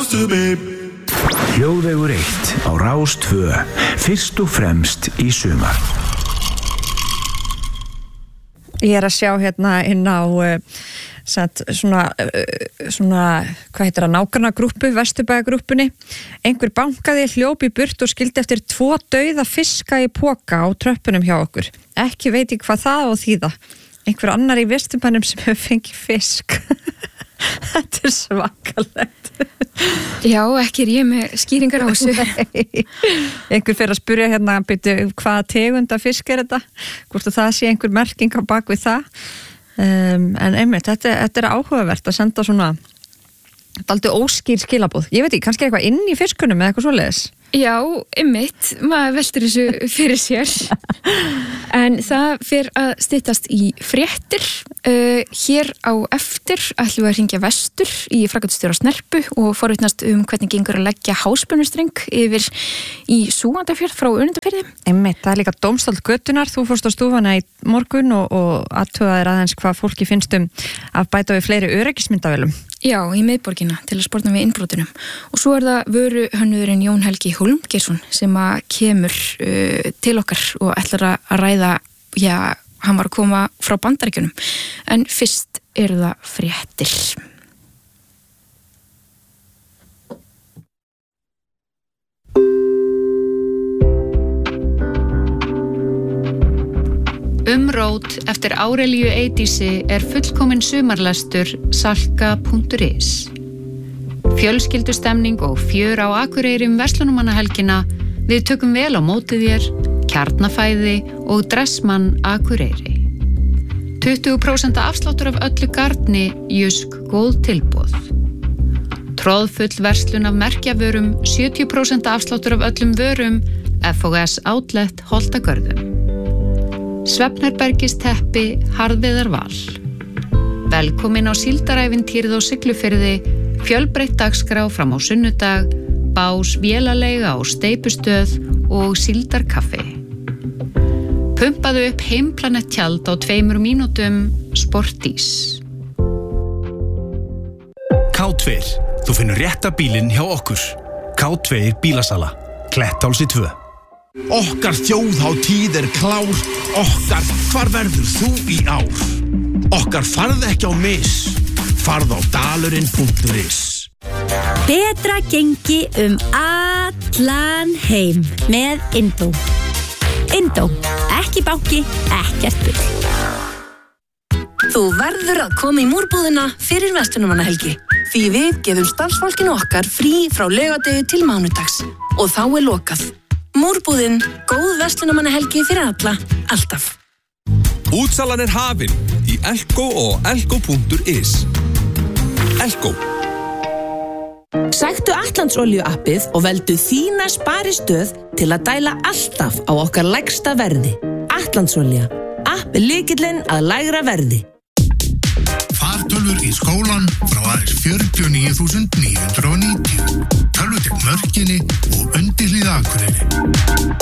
Manstu babe Hljóðvegur 1 á Rás 2 fyrst og fremst í sumar. Ég að sjá hérna inn á svona hvað heitir það, nágrannagrúppu, Vesturbæjargrúppunni. Einhver bankaði, hljóp í burt og skildi eftir 2 dauða fiska í poka á tröppunum hjá okkur. Ekki veit ég hvað það á þýða. Einhver annar í Vesturbænum sem hefur fengið fisk. Þetta svakalegt. Já, ekki ég með skýringar á þessu. Einhver fer að spyrja hérna hvaða tegunda fisk þetta, hvort það sé einhver merking á bak við það. En einmitt, þetta áhugavert að senda svona dálítið óskýr skilaboð. Ég veit ekki, kannski eitthvað inn í fiskunum eða eitthvað svoleiðis. Já, einmitt, maður veltur þessu fyrir sér. En það fer að styttast í fréttir. Hér á eftir ætlum við að hringja vestur í framkvæmdastjóra Snerpu og forvitnast hvernig gengur að leggja háspennustrenг yfir í Súgandafjörð frá Önundarfirði. Einmitt, það líka dómstóll götunnar. Þú fórst á stúfana í morgun og athugaðir aðeins hvað fólki finnst að bæta við fleiri öryggismyndavélum. Já, í miðborgina til að sporna við innbrotunum. Og svo það vöruhönnuðurinn Jón Helgi Hólmgeirsson sem að kemur til okkar og ætlar að ræða, hann var að koma frá Bandaríkjunum. En fyrst það fréttir. Umrót eftir Árelíu Eydísi fullkomin sumarlestur salka.is. Fjölskyldustemning og fjör á Akureyri verslunarmannahelgina. Við tökum vel á móti þér, Kjarnafæði og Dressmann Akureyri. 20% afsláttur af öllu garni, Jysk góð tilboð. Tróðfull verslun af merkjavörum, 70% afsláttur af öllum vörum, FOS Outlet Holtagörðum. Svefnherbergis teppi, Harðviðar Val. Velkomin á síldarævintýrið á Siglufirði, fjölbreytt dagskrá fram á sunnudag, bás vélaleiga á Steypustöð og síldarkaffi. Pumpaðu upp Heimplanet tjald á 2 mínútum, Sportís. K2, þú finnur rétta bílinn hjá okkur. K2 bílasala, Kletthálsi 2. Okkar þjóðhátíð klár. Okkar, hvar verður þú í ár? Okkar farð ekki á mis. Farð á dalurinn.is. Betra gengi allan heim með Indó. Indó, ekki banki, ekkert bull. Þú verður að koma í múrbúðina fyrir verslunarmannahelgi. Því við gefum starfsfólkinu okkar frí frá laugardegi til mánudags. Og þá lokað. Múrbúðin, góð verslunarmannahelgi fyrir alla, alltaf. Útsalan hafin í Elko og elko.is. Elko. Sæktu Atlantsolíu appið og veldu þína sparistöð til að dæla alltaf á okkar lægsta verði. Atlantsolía. App lykillinn að lægra verði. Fartölvur í skólan frá aðeins 49.990. Tölvutekn Mörkinni og undirhlíð Akureyri.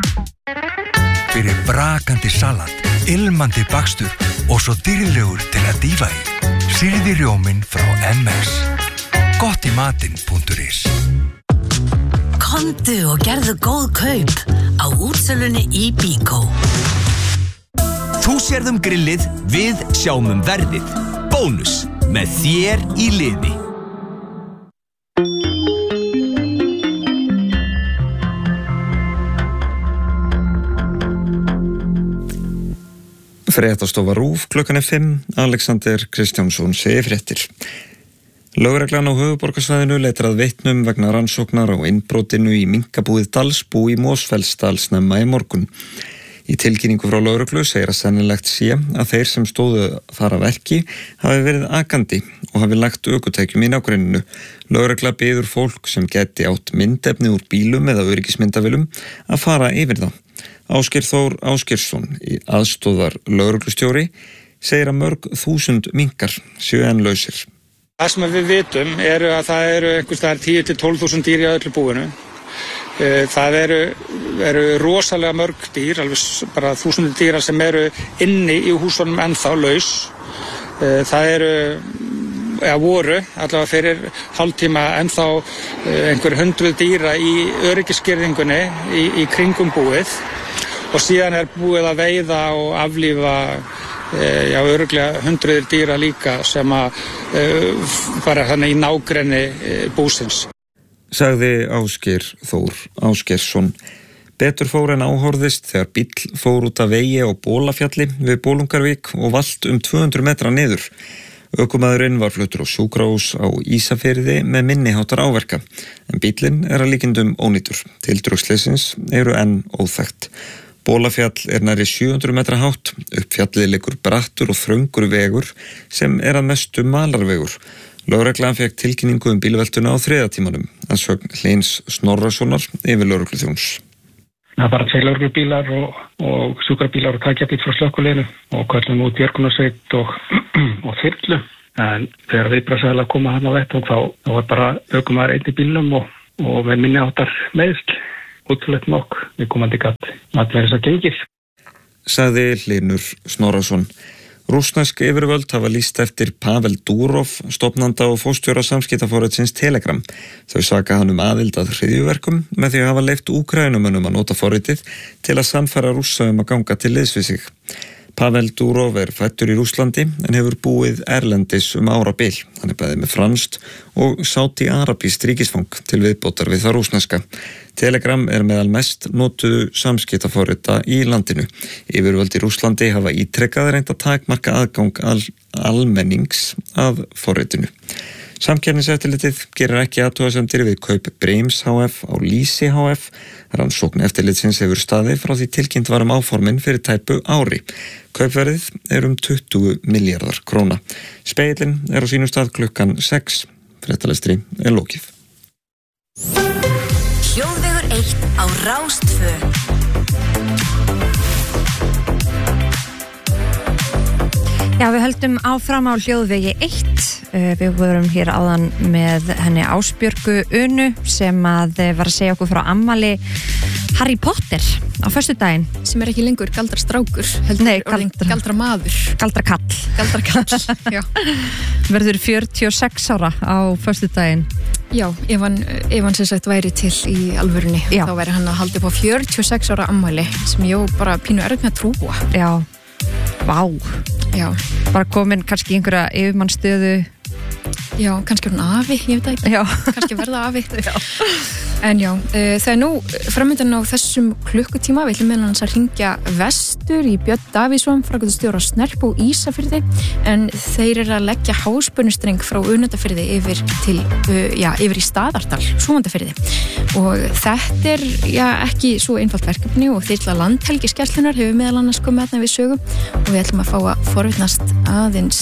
Fyrir brakandi salat, ilmandi bakstur og svo dýrlegur til að dýfa í. Sýrði rjóminn frá MS. Gottimatinn.is. Komdu og gerðu góð kaup á útsölunni í Bíkó. Þú sérð grillið, við sjáum verðið. Bónus með þér í liði. Fréttastofa RÚV klukkan 5. Alexander Kristjánsson segir fréttir. Lögreglan á höfuðborgarsvæðinu leitar að vitnum vegna rannsóknar á innbrotinu í minkabúið Dalsbú í Mosfellsdal snemma í morgun. Í tilkynningu frá lögreglu segir að sennilegt sé að þeir sem stóðu þar að verki hafi verið akandi og hafi lagt ökutækjum í nágrenninu. Lögregla biður fólk sem geti átt myndefni úr bílum eða öryggismyndavélum að fara yfir það. Ásgeir Þór Ásgeirsson, aðstoðar lögreglustjóri, segir að mörg þúsund minkar séu enn lausir. Það sem við vitum að það eru einhvers staðar 10 til 12.000 dýr í öllu búinu. Það eru rosalega mörg dýr, alveg bara 1000 dýra sem eru inni í húsunum ennþá laus. Það eru voru allavega fyrir hálftíma ennþá einhver 100 dýra í öryggisgirðingunni í kringum búið og síðan búið að veiða og aflífa örugglega 100 dýra líka sem að fara þannig í nágrenni búsins. Sagði Ásgeir Þór Ásgeirsson. Betur fór en áhorðist þegar bíll fór út af vegi á Bólafjalli við Bolungarvík og valt 200 metra niður. Ökumaðurinn var fluttur á sjúkrahús á Ísafirði með minniháttar áverka, en bíllinn að líkindum ónýtur. Tildrög slyssins eru enn óþekkt. Bólafjall nærri 700 metra hátt, upp fjallið liggur brattur og þröngur vegur sem að mestu malarvegur. Lögreglan fékk tilkynningu bílveltuna á 3. tímanum, að sögn Hlyns Snorrasonar yfir lögregluþjóns. Það bara 2 lögreglubílar og sjúkrabílar og tækjabíll frá slökkviliðinu og köllum út björgunarsveit og þyrlu. En þegar viðbragðsaðilar koma þarna á vettvang þá var bara ökumaður einn í bílnum og með minniháttar meiðsl. Útrúlegt nokk, við komandi gat að vera þess að gengið. Sagði Hlynur Snorrason. Rússnesk yfirvöld hafa lýst eftir Pavel Durov, stofnanda og fórstjóra samskiptaforritsins Telegram. Þau saka hann aðild að hryðjuverkum með því að hafa leyft Úkraínumönnum að nota forritið til að sannfæra Rússa að ganga til liðs við sig. Pavel Durov fæddur í Rússlandi en hefur búið erlendis árabil. Hann bæði með franskt og sáti-arabískt ríkisfang til viðbótar við það rússneska. Telegram meðal mest notuðu samskiptaforrita í landinu. Yfirvöld í Rússlandi hafa ítrekkað reynt að takmarka aðgang almennings að forritinu. Samkeppniseftirlitið gerir ekki athugasemdir við kaup Brims HF á Lýsi HF. Rannsókn eftirlitsins hefur staðið frá því tilkynnt var áformin fyrir tæpu ári. Kaupverðið 20 milljarðar króna. Speillinn á sínum stað klukkan 6. Fréttalestri lokið. Hljóðvegur 1 á Rás 2. Já, við höldum áfram á hljóðvegi 1. Við vorum hér áðan með henni Ásbjörgu Unu sem var að segja okkur frá ammali Harry Potter á föstudaginn. Sem ekki lengur galdrastrákur, heldur galdramaður. Galdrakall, já. Verður 46 ára á föstudaginn. Já, ef hann sem sagt væri til í alvörunni, þá væri hann að halda upp á 46 ára ammali sem ég bara pínu erfitt með að trúa. Já, vá. Já. Bara komin kannski í einhverja yfirmannsstöðu. Já, kannski hún afi, ég veit ekki. Já. Kannski verða afi. Já. En já, það nú framöndan á þessum klukkutíma. Við ætlum meðal hans að hringja vestur í Björn Davíðsson, framkvæmdastjóra Snerp og Ísafirði, en þeir að leggja háspennustreng frá Önundarfirði yfir í Staðardal, Súgandafirði. Og þetta ekki svo einfalt verkefni og þyrla Landhelgisgæslunnar hefur meðal annars komið þarna við sögu og við ætlum að fá að forvitnast aðeins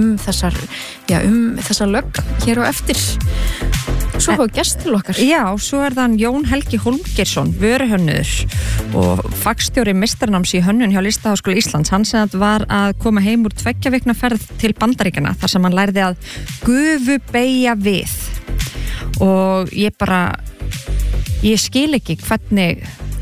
þessar lögn hér á eftir. Svo var gest til okkar. Já, svo þann Jón Helgi Hólmgeirsson, vöruhönnuður og fagstjóri meistarnáms í hönnun hjá Listaháskóla Íslands. Hann sem var að koma heim úr 2 vikna ferð til Bandaríkjanna þar sem hann lærði að gufubeygja við. Og ég skil ekki hvernig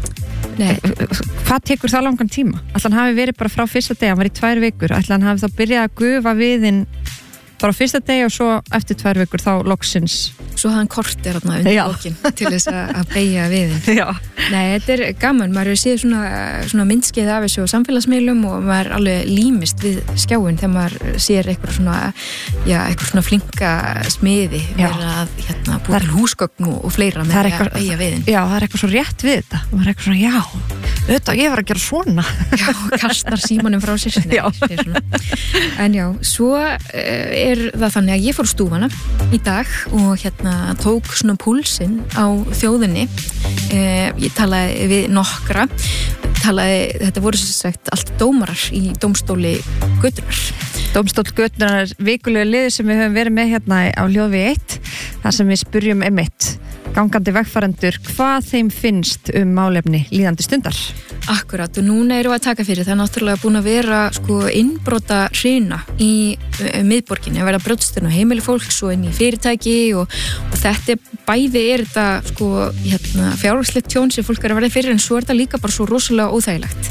hvað tekur það langan tíma? Ætli hann hafi verið bara frá fyrsta degi, hann var í 2 vikur, ætli hann hafi þá byrjað að gufa viðinn bara á fyrsta degi og svo eftir 2 vikur þá loksins. Svo hann kortir þarna undir bókin til þess að beygja viðinn. Já. Nei, þetta er gaman, maður hefur séð svona myndskeið af þessu á samfélagsmiðlum og maður alveg límist við skjáin þegar maður sér eitthvað svona flinka smiði vera að búa til húsgögn og fleira með að beygja viðinn. Já, það er eitthvað svo rétt við þetta. Maður er eitthvað svona, auðvitað, ég var að gera svona. Já, kastar símanum frá sér. Já. En já, svo það þannig að ég fór stúfana í dag og tók svona púlsinn á þjóðinni. Ég talaði við nokkra, þetta voru sem sagt allt dómarar í dómstóli Götunar. Dómstól Götunar vikulega liður sem við höfum verið með hérna á hljóðvegi 1, þar sem við spurjum gangandi vegfarendur hvað þeim finnst málefni líðandi stundar. Akkurat, og núna erum við að taka fyrir það náttúrulega búin að vera innbrota hrina í miðborginni, að vera brjótstun og heimili fólks og inn í fyrirtæki og þetta bæði þetta fjárhagslegt tjón sem fólk er að verða fyrir en svo er þetta líka bara svo rosalega óþægilegt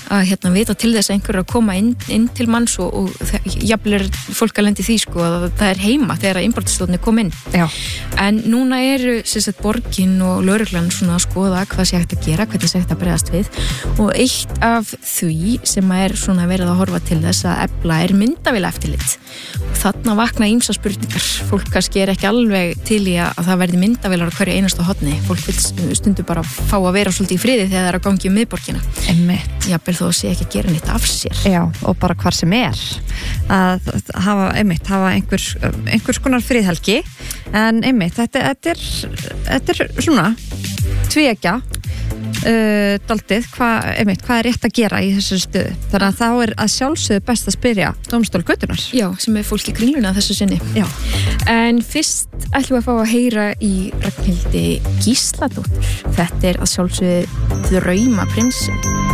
að vita til þess að einhver að koma inn til manns og jafnvel fólk að lendi því sko að það er heima þegar innbrotastóðnir kom inn. Já. En núna eru borgin og lögreglan svona að skoða hvað sé hægt að gera, hvernig sé hægt að bregðast við og eitt af því sem er svona verið að horfa til þess að efla er myndavéla eftirlit og þarna vakna ýmsar spurningar. Fólk kannski er ekki alveg til í að það verði myndavélar á hverju einasta horni. Fólk vil stundu bara fá að vera svolítið í friði þegar það er að gangi miðborgina. Einmitt. Jafnvel þó að sé ekki að gera neitt af sér. Já, og bara hvar sem er að hafa einhvers konar friðhelgi en þetta er svona tvíegja daldið, hvað er rétt að gera í þessu stöðu. Þannig að þá er að sjálfsögðu best að spyrja dómstól götunar. Já, sem er fólk í kringluna þessu sinni. Já. En fyrst ætlum við að fá að heyra í Ragnhildi Gísladóttur. Þetta er að sjálfsögðu Draumaprinsinn.